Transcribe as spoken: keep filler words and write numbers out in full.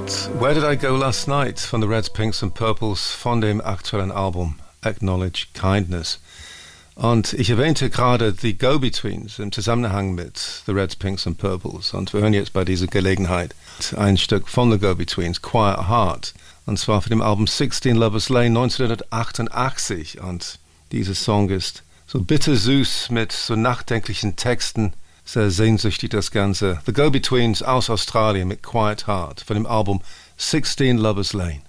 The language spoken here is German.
mit Where Did I Go Last Night von The Reds, Pinks and Purples von dem aktuellen Album Acknowledge Kindness. Und ich erwähnte gerade die Go-Betweens im Zusammenhang mit The Reds, Pinks and Purples. Und wir hören jetzt bei dieser Gelegenheit ein Stück von The Go-Betweens, Quiet Heart. Und zwar von dem Album sixteen Lovers Lane neunzehnhundertachtundachtzig. Und dieser Song ist so bittersüß mit so nachdenklichen Texten. Sehr sehnsüchtig das Ganze. The Go-Betweens aus Australien mit Quiet Heart von dem Album sixteen Lovers Lane.